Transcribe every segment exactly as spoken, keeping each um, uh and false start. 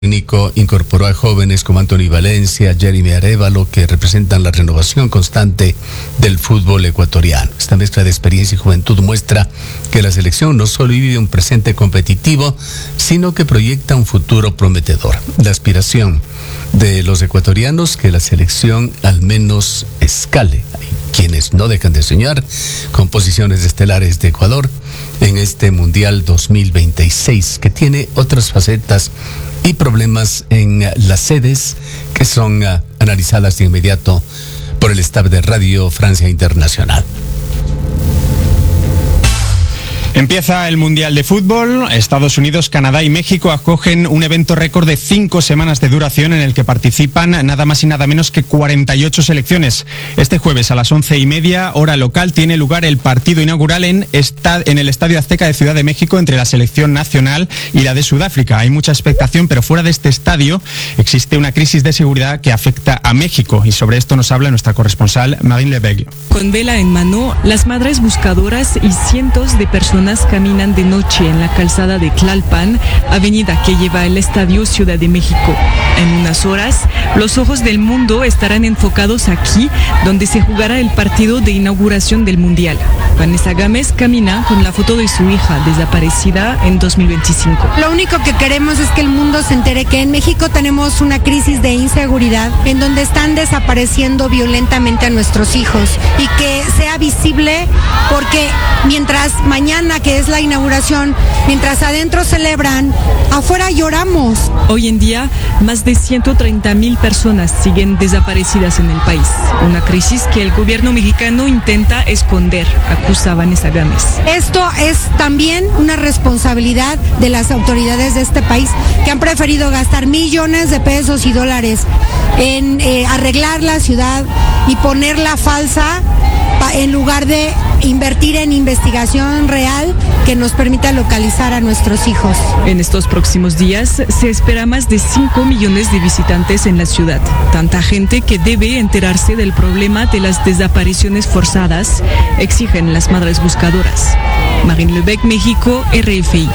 técnico incorporó a jóvenes como Anthony Valencia, Jeremy Arévalo, que representan la renovación constante del fútbol ecuatoriano. Esta mezcla de experiencia y juventud muestra que la selección no solo vive un presente competitivo, sino que proyecta un futuro prometedor. La aspiración de los ecuatorianos que la selección al menos escale. Hay quienes no dejan de soñar con posiciones estelares de Ecuador en este Mundial dos mil veintiséis, que tiene otras facetas y problemas en las sedes que son uh, analizadas de inmediato por el staff de Radio Francia Internacional. Empieza el Mundial de Fútbol. Estados Unidos, Canadá y México acogen un evento récord de cinco semanas de duración en el que participan nada más y nada menos que cuarenta y ocho selecciones. Este jueves a las once y media, hora local, tiene lugar el partido inaugural en, esta, en el Estadio Azteca de Ciudad de México entre la selección nacional y la de Sudáfrica. Hay mucha expectación, pero fuera de este estadio existe una crisis de seguridad que afecta a México, y sobre esto nos habla nuestra corresponsal Marine Lebegue. Con vela en mano, las madres buscadoras y cientos de personas caminan de noche en la calzada de Tlalpan, avenida que lleva al Estadio Ciudad de México. En unas horas, los ojos del mundo estarán enfocados aquí, donde se jugará el partido de inauguración del Mundial. Vanessa Gámez camina con la foto de su hija desaparecida en dos mil veinticinco. Lo único que queremos es que el mundo se entere que en México tenemos una crisis de inseguridad, en donde están desapareciendo violentamente a nuestros hijos, y que sea visible, porque mientras mañana, que es la inauguración, mientras adentro celebran, afuera lloramos. Hoy en día, más de ciento treinta mil personas siguen desaparecidas en el país. Una crisis que el gobierno mexicano intenta esconder, acusa Vanessa Gámez. Esto es también una responsabilidad de las autoridades de este país, que han preferido gastar millones de pesos y dólares en eh, arreglar la ciudad y ponerla falsa, en lugar de invertir en investigación real que nos permita localizar a nuestros hijos. En estos próximos días se espera más de cinco millones de visitantes en la ciudad. Tanta gente que debe enterarse del problema de las desapariciones forzadas, exigen las madres buscadoras. Marine Lebegue, México, R F I.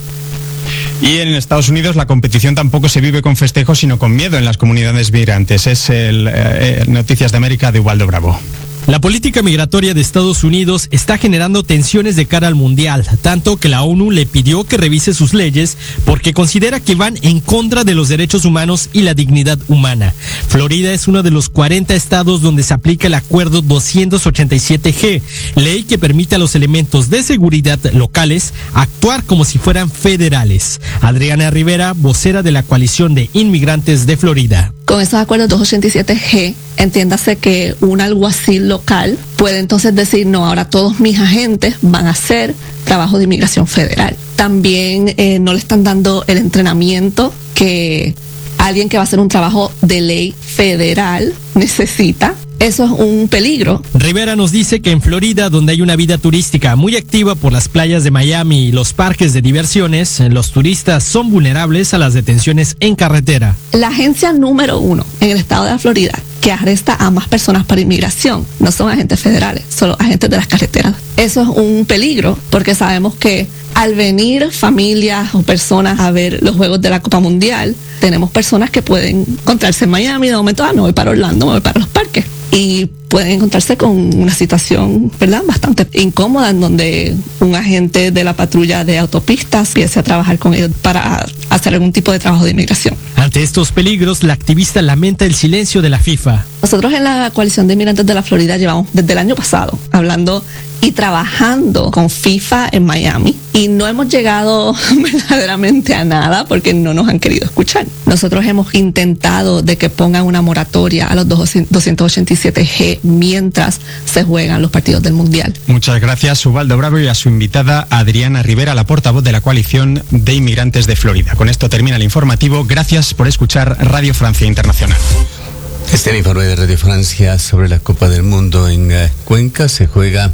Y en Estados Unidos la competición tampoco se vive con festejos, sino con miedo en las comunidades migrantes. Es el eh, Noticias de América de Ubaldo Bravo. La política migratoria de Estados Unidos está generando tensiones de cara al Mundial, tanto que la ONU le pidió que revise sus leyes porque considera que van en contra de los derechos humanos y la dignidad humana. Florida es uno de los cuarenta estados donde se aplica el Acuerdo doscientos ochenta y siete G, ley que permite a los elementos de seguridad locales actuar como si fueran federales. Adriana Rivera, vocera de la Coalición de Inmigrantes de Florida. Con esos acuerdos doscientos ochenta y siete G, entiéndase que un alguacil local puede entonces decir, no, ahora todos mis agentes van a hacer trabajo de inmigración federal. También eh, no le están dando el entrenamiento que alguien que va a hacer un trabajo de ley federal necesita. Eso es un peligro. Rivera nos dice que en Florida, donde hay una vida turística muy activa por las playas de Miami y los parques de diversiones, los turistas son vulnerables a las detenciones en carretera. La agencia número uno en el estado de la Florida que arresta a más personas por inmigración no son agentes federales, son los agentes de las carreteras. Eso es un peligro porque sabemos que al venir familias o personas a ver los Juegos de la Copa Mundial, tenemos personas que pueden encontrarse en Miami, de momento, ah, no voy para Orlando, me voy para los parques. Y pueden encontrarse con una situación, ¿verdad?, bastante incómoda, en donde un agente de la patrulla de autopistas empiece a trabajar con ellos para hacer algún tipo de trabajo de inmigración. Ante estos peligros, la activista lamenta el silencio de la FIFA. Nosotros en la Coalición de Inmigrantes de la Florida llevamos desde el año pasado hablando y trabajando con FIFA en Miami, y no hemos llegado verdaderamente a nada porque no nos han querido escuchar. Nosotros hemos intentado de que pongan una moratoria a los doscientos ochenta y siete G mientras se juegan los partidos del Mundial. Muchas gracias, Ubaldo Bravo, y a su invitada Adriana Rivera, la portavoz de la Coalición de Inmigrantes de Florida. Con esto termina el informativo. Gracias por escuchar Radio Francia Internacional. Este es el informe de Radio Francia sobre la Copa del Mundo. En uh, Cuenca se juega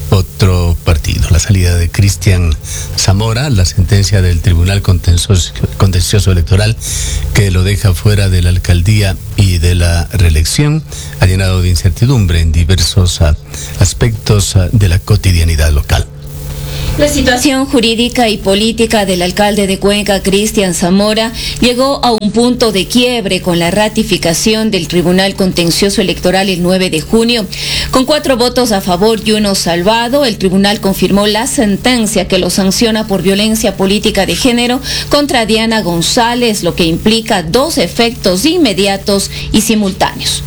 otro partido, la salida de Cristian Zamora, la sentencia del Tribunal Contencioso, Contencioso Electoral que lo deja fuera de la alcaldía y de la reelección, ha llenado de incertidumbre en diversos uh, aspectos uh, de la cotidianidad local. La situación jurídica y política del alcalde de Cuenca, Cristian Zamora, llegó a un punto de quiebre con la ratificación del Tribunal Contencioso Electoral el nueve de junio. Con cuatro votos a favor y uno salvado, el tribunal confirmó la sentencia que lo sanciona por violencia política de género contra Diana González, lo que implica dos efectos inmediatos y simultáneos.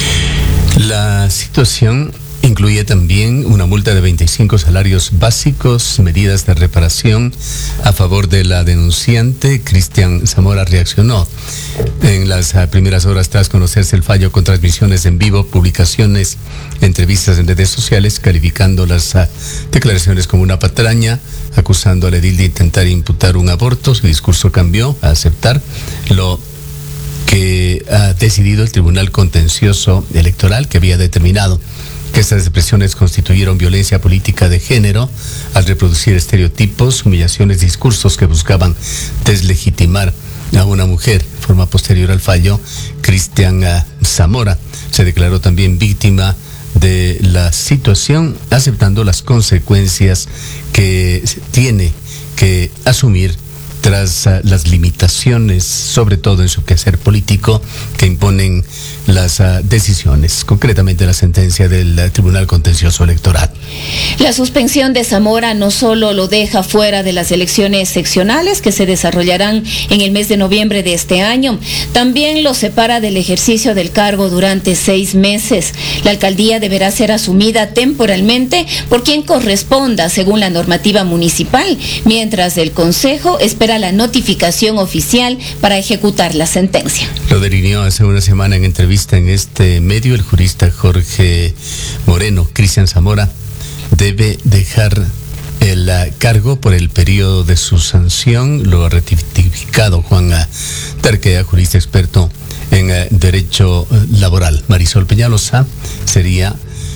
La situación incluye también una multa de veinticinco salarios básicos, medidas de reparación a favor de la denunciante. Cristian Zamora reaccionó en las uh, primeras horas tras conocerse el fallo con transmisiones en vivo, publicaciones, entrevistas en redes sociales, calificando las uh, declaraciones como una patraña, acusando al edil de intentar imputar un aborto. Su discurso cambió a aceptar lo que ha decidido el Tribunal Contencioso Electoral, que había determinado que estas expresiones constituyeron violencia política de género al reproducir estereotipos, humillaciones, discursos que buscaban deslegitimar a una mujer. De forma posterior al fallo, Cristian Zamora se declaró también víctima de la situación, aceptando las consecuencias que tiene que asumir tras uh, las limitaciones, sobre todo en su quehacer político, que imponen las uh, decisiones, concretamente la sentencia del uh, Tribunal Contencioso Electoral. La suspensión de Zamora no solo lo deja fuera de las elecciones seccionales que se desarrollarán en el mes de noviembre de este año, también lo separa del ejercicio del cargo durante seis meses. La alcaldía deberá ser asumida temporalmente por quien corresponda según la normativa municipal, mientras el Consejo espera la notificación oficial para ejecutar la sentencia. Lo delineó hace una semana en entrevista en este medio el jurista Jorge Moreno. Cristian Zamora debe dejar el uh, cargo por el periodo de su sanción. Lo ha ratificado Juan uh, Tarquea, jurista experto en uh, derecho uh, laboral. Marisol Peñalosa sería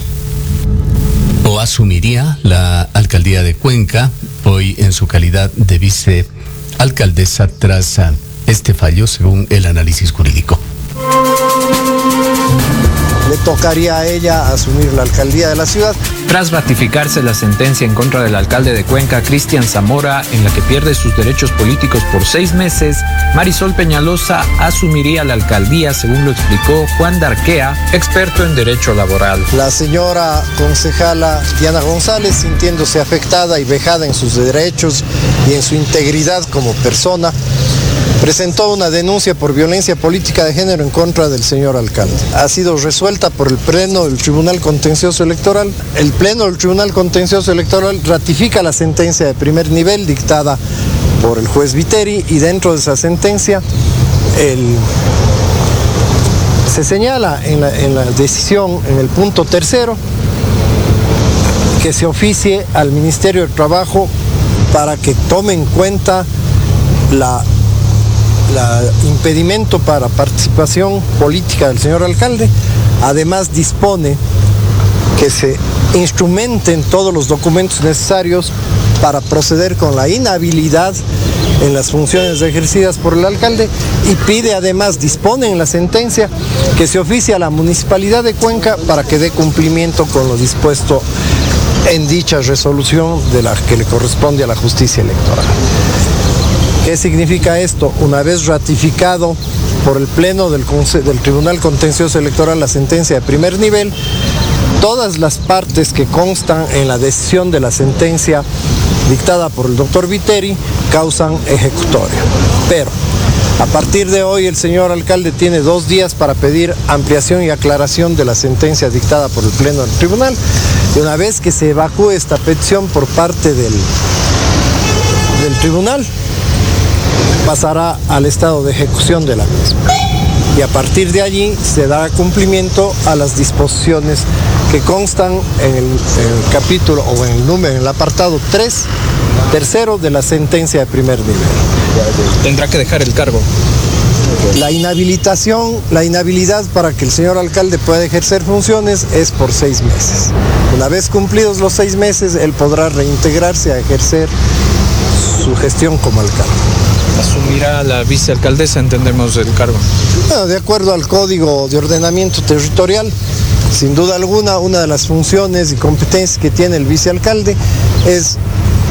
o asumiría la alcaldía de Cuenca, hoy en su calidad de vicealcaldesa, tras uh, este fallo, según el análisis jurídico. Le tocaría a ella asumir la alcaldía de la ciudad. Tras ratificarse la sentencia en contra del alcalde de Cuenca, Cristian Zamora, en la que pierde sus derechos políticos por seis meses, Marisol Peñalosa asumiría la alcaldía, según lo explicó Juan Darquea, experto en derecho laboral. La señora concejala Diana González, sintiéndose afectada y vejada en sus derechos y en su integridad como persona, presentó una denuncia por violencia política de género en contra del señor alcalde. Ha sido resuelta por el Pleno del Tribunal Contencioso Electoral. El Pleno del Tribunal Contencioso Electoral ratifica la sentencia de primer nivel dictada por el juez Viteri, y dentro de esa sentencia el, se señala en la, en la decisión, en el punto tercero, que se oficie al Ministerio de Trabajo para que tome en cuenta la la impedimento para participación política del señor alcalde. Además dispone que se instrumenten todos los documentos necesarios para proceder con la inhabilidad en las funciones ejercidas por el alcalde, y pide además, dispone en la sentencia, que se oficie a la Municipalidad de Cuenca para que dé cumplimiento con lo dispuesto en dicha resolución de la que le corresponde a la justicia electoral. ¿Qué significa esto? Una vez ratificado por el Pleno del, del Tribunal Contencioso Electoral la sentencia de primer nivel, todas las partes que constan en la decisión de la sentencia dictada por el doctor Viteri causan ejecutoria. Pero a partir de hoy el señor alcalde tiene dos días para pedir ampliación y aclaración de la sentencia dictada por el Pleno del Tribunal, y una vez que se evacúe esta petición por parte del, del Tribunal, pasará al estado de ejecución de la misma. Y a partir de allí se dará cumplimiento a las disposiciones que constan en el, en el capítulo o en el número, en el apartado tres, tercero de la sentencia de primer nivel. Tendrá que dejar el cargo. La inhabilitación, la inhabilidad para que el señor alcalde pueda ejercer funciones es por seis meses. Una vez cumplidos los seis meses, él podrá reintegrarse a ejercer su gestión como alcalde. Asumirá la vicealcaldesa, entendemos, el cargo. Bueno, de acuerdo al Código de Ordenamiento Territorial, sin duda alguna, una de las funciones y competencias que tiene el vicealcalde es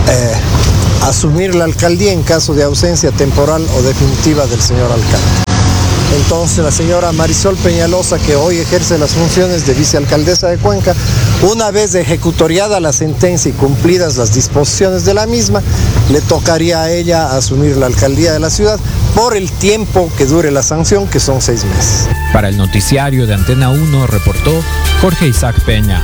eh, asumir la alcaldía en caso de ausencia temporal o definitiva del señor alcalde. Entonces la señora Marisol Peñalosa, que hoy ejerce las funciones de vicealcaldesa de Cuenca, una vez ejecutoriada la sentencia y cumplidas las disposiciones de la misma, le tocaría a ella asumir la alcaldía de la ciudad por el tiempo que dure la sanción, que son seis meses. Para el noticiario de Antena uno reportó Jorge Isaac Peña.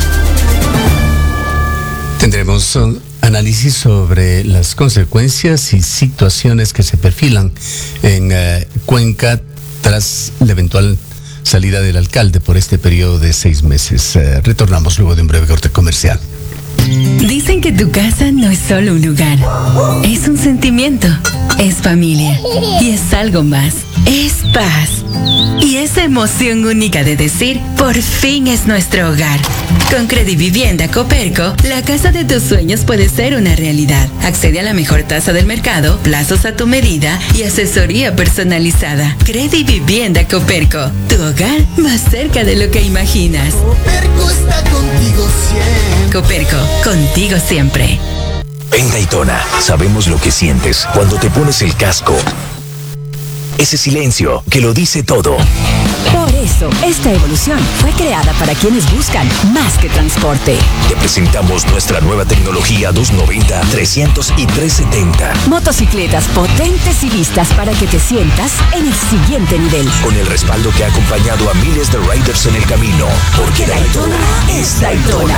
Tendremos un análisis sobre las consecuencias y situaciones que se perfilan en uh, Cuenca tras la eventual salida del alcalde por este periodo de seis meses. Uh, retornamos luego de un breve corte comercial. Dicen que tu casa no es solo un lugar, es un sentimiento, es familia y es algo más, es paz. Y esa emoción única de decir, por fin es nuestro hogar. Con Credivivienda Coperco, la casa de tus sueños puede ser una realidad. Accede a la mejor tasa del mercado, plazos a tu medida y asesoría personalizada. Credivivienda Coperco, tu hogar más cerca de lo que imaginas. Coperco está contigo siempre. Coperco, contigo siempre. En Daytona, sabemos lo que sientes cuando te pones el casco. Ese silencio que lo dice todo. Por eso, esta evolución fue creada para quienes buscan más que transporte. Te presentamos nuestra nueva tecnología doscientos noventa, trescientos y trescientos setenta. Motocicletas potentes y listas para que te sientas en el siguiente nivel. Con el respaldo que ha acompañado a miles de riders en el camino. Porque Daytona es Daytona.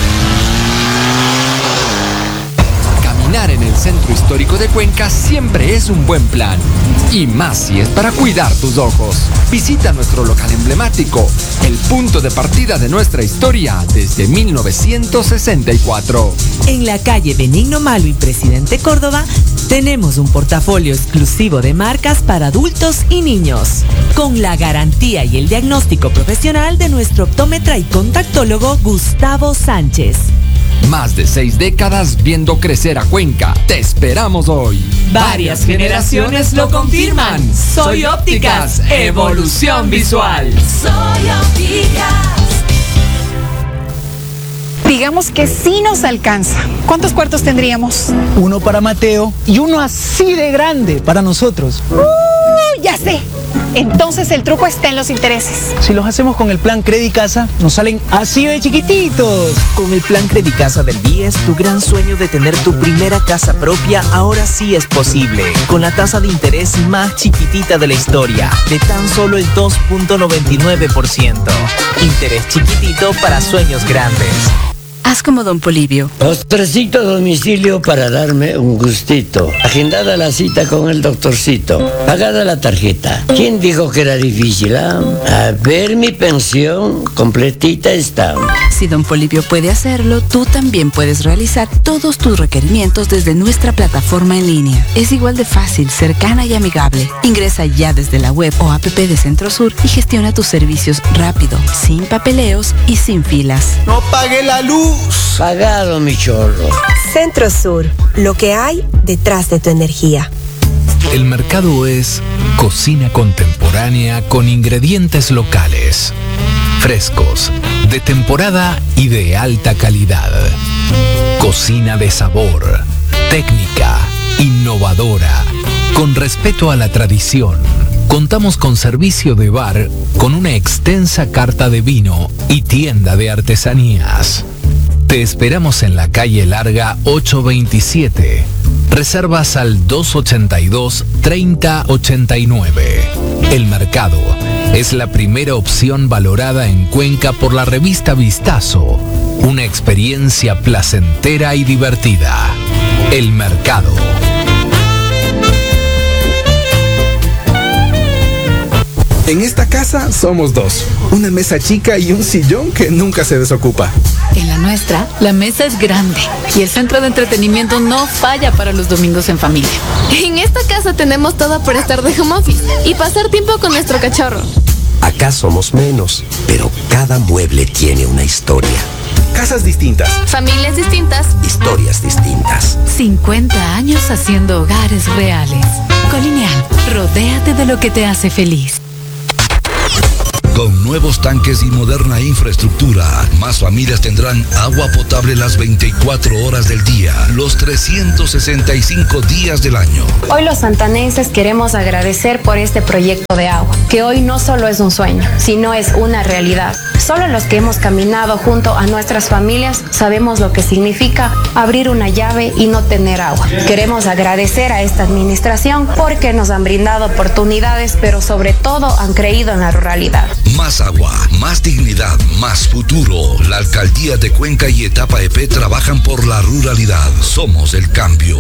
Caminar en el centro histórico de Cuenca siempre es un buen plan. Y más si es para cuidar tus ojos. Visita nuestro local emblemático, el punto de partida de nuestra historia desde mil novecientos sesenta y cuatro. En la calle Benigno Malo y Presidente Córdoba, tenemos un portafolio exclusivo de marcas para adultos y niños, con la garantía y el diagnóstico profesional de nuestro optómetra y contactólogo Gustavo Sánchez. Más de seis décadas viendo crecer a Cuenca. Te esperamos hoy. Varias generaciones lo confirman. Soy Ópticas, evolución visual. Soy Ópticas. Digamos que sí nos alcanza. ¿Cuántos cuartos tendríamos? Uno para Mateo y uno así de grande para nosotros. ¡Uh! Ya sé. Entonces el truco está en los intereses. Si los hacemos con el plan Credicasa, nos salen así de chiquititos. Con el plan Credicasa del B I E S, tu gran sueño de tener tu primera casa propia ahora sí es posible. Con la tasa de interés más chiquitita de la historia, de tan solo el dos punto noventa y nueve por ciento. Interés chiquitito para sueños grandes. Haz como Don Polibio. Postrecito a domicilio para darme un gustito. Agendada la cita con el doctorcito. Pagada la tarjeta. ¿Quién dijo que era difícil? Ah? A ver, mi pensión completita está. Si Don Polibio puede hacerlo, tú también puedes realizar todos tus requerimientos desde nuestra plataforma en línea. Es igual de fácil, cercana y amigable. Ingresa ya desde la web o app de Centrosur y gestiona tus servicios rápido, sin papeleos y sin filas. ¡No pague la luz! Pagado, mi chorro. Centrosur, lo que hay detrás de tu energía. El mercado es cocina contemporánea con ingredientes locales, frescos, de temporada y de alta calidad. Cocina de sabor, técnica, innovadora, con respeto a la tradición. Contamos con servicio de bar, con una extensa carta de vino y tienda de artesanías. Te esperamos en la calle Larga ochocientos veintisiete. Reservas al dos ochenta y dos, treinta ochenta y nueve. El Mercado es la primera opción valorada en Cuenca por la revista Vistazo. Una experiencia placentera y divertida. El Mercado. En esta casa somos dos, una mesa chica y un sillón que nunca se desocupa. En la nuestra, la mesa es grande y el centro de entretenimiento no falla para los domingos en familia. En esta casa tenemos todo para estar de home office y pasar tiempo con nuestro cachorro. Acá somos menos, pero cada mueble tiene una historia. Casas distintas. Familias distintas. Historias distintas. cincuenta años haciendo hogares reales. Colineal, rodéate de lo que te hace feliz. Con nuevos tanques y moderna infraestructura, más familias tendrán agua potable las veinticuatro horas del día, los trescientos sesenta y cinco días del año. Hoy los santanenses queremos agradecer por este proyecto de agua, que hoy no solo es un sueño, sino es una realidad. Solo los que hemos caminado junto a nuestras familias sabemos lo que significa abrir una llave y no tener agua. Queremos agradecer a esta administración porque nos han brindado oportunidades, pero sobre todo han creído en la ruralidad. Más agua, más dignidad, más futuro. La Alcaldía de Cuenca y Etapa E P trabajan por la ruralidad. Somos el cambio.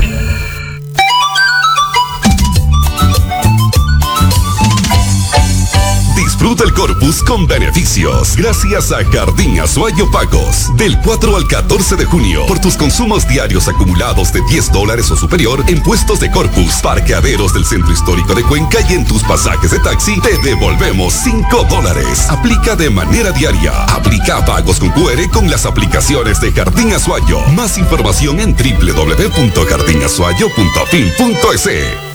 Disfruta el Corpus con beneficios gracias a Jardín Azuayo Pagos. Del cuatro al catorce de junio, por tus consumos diarios acumulados de diez dólares o superior en puestos de Corpus, parqueaderos del Centro Histórico de Cuenca y en tus pasajes de taxi, te devolvemos cinco dólares. Aplica de manera diaria. Aplica pagos con Q R con las aplicaciones de Jardín Azuayo. Más información en doble u doble u doble u punto jardín azuayo punto fin punto es.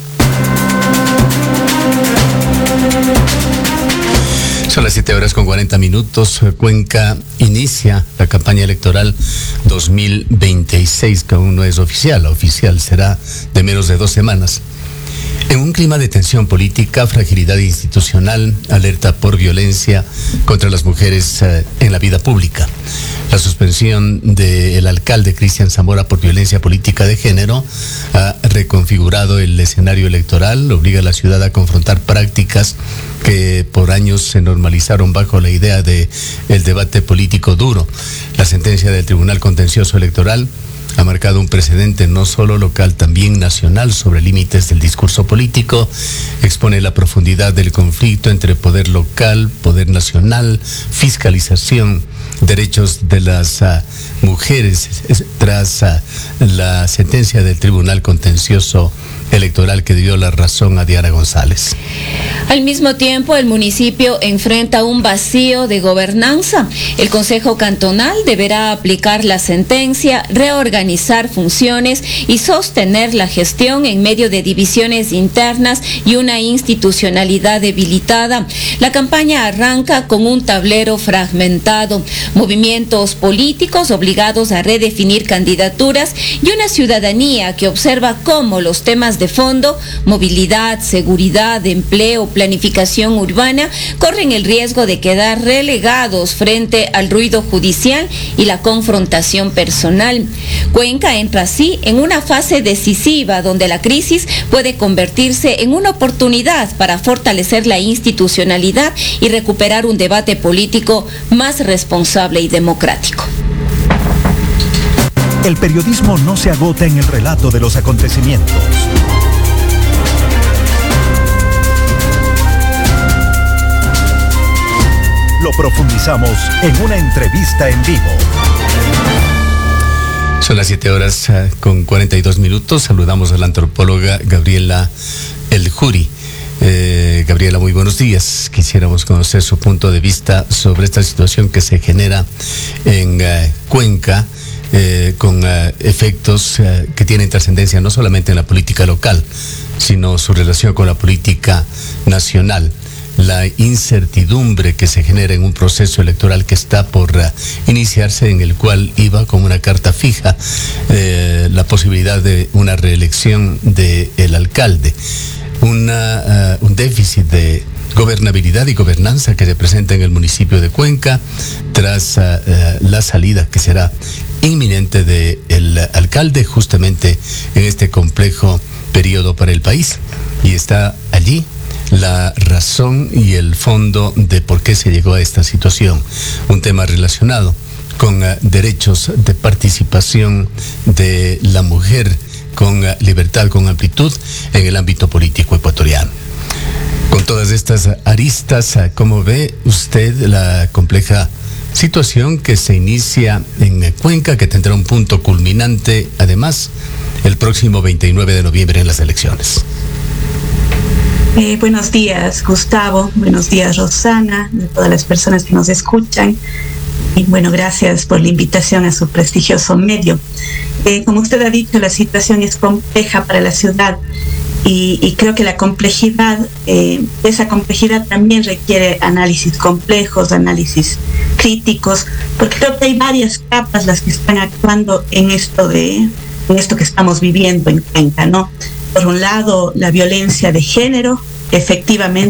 Son las siete horas con cuarenta minutos. Cuenca inicia la campaña electoral dos mil veintiséis, que aún no es oficial. La oficial será de menos de dos semanas. En un clima de tensión política, fragilidad institucional, alerta por violencia contra las mujeres eh, en la vida pública. La suspensión del alcalde Cristian Zamora por violencia política de género ha reconfigurado el escenario electoral, obliga a la ciudad a confrontar prácticas que por años se normalizaron bajo la idea de el debate político duro. La sentencia del Tribunal Contencioso Electoral ha marcado un precedente no solo local, también nacional sobre límites del discurso político, expone la profundidad del conflicto entre poder local, poder nacional, fiscalización, derechos de las uh, mujeres tras uh, la sentencia del Tribunal Contencioso Electoral que dio la razón a Diana González. Al mismo tiempo, el municipio enfrenta un vacío de gobernanza. El Consejo Cantonal deberá aplicar la sentencia, reorganizar funciones y sostener la gestión en medio de divisiones internas y una institucionalidad debilitada. La campaña arranca con un tablero fragmentado, movimientos políticos obligados a redefinir candidaturas y una ciudadanía que observa cómo los temas de fondo, movilidad, seguridad, empleo, planificación urbana, corren el riesgo de quedar relegados frente al ruido judicial y la confrontación personal. Cuenca entra así en una fase decisiva donde la crisis puede convertirse en una oportunidad para fortalecer la institucionalidad y recuperar un debate político más responsable y democrático. El periodismo no se agota en el relato de los acontecimientos. Lo profundizamos en una entrevista en vivo. Son las siete horas uh, con cuarenta y dos minutos. Saludamos a la antropóloga Gabriela El Juri. Eh, Gabriela, muy buenos días. Quisiéramos conocer su punto de vista sobre esta situación que se genera en uh, Cuenca, eh, con uh, efectos uh, que tienen trascendencia no solamente en la política local, sino su relación con la política nacional. La incertidumbre que se genera en un proceso electoral que está por uh, iniciarse, en el cual iba como una carta fija eh, la posibilidad de una reelección del alcalde. Una, uh, un déficit de gobernabilidad y gobernanza que se presenta en el municipio de Cuenca tras uh, uh, la salida que será inminente del alcalde justamente en este complejo periodo para el país. Y está allí la razón y el fondo de por qué se llegó a esta situación. Un tema relacionado con uh, derechos de participación de la mujer, con uh, libertad, con amplitud en el ámbito político ecuatoriano. Con todas estas aristas, uh, ¿cómo ve usted la compleja situación que se inicia en uh, Cuenca, que tendrá un punto culminante, además, el próximo veintinueve de noviembre en las elecciones? Eh, buenos días, Gustavo. Buenos días, Rosana, de todas las personas que nos escuchan. Y bueno, gracias por la invitación a su prestigioso medio. Eh, como usted ha dicho, la situación es compleja para la ciudad. Y, y creo que la complejidad, eh, esa complejidad también requiere análisis complejos, análisis críticos, porque creo que hay varias capas las que están actuando en esto de, en esto que estamos viviendo en Cuenca, ¿no? Por un lado, la violencia de género, efectivamente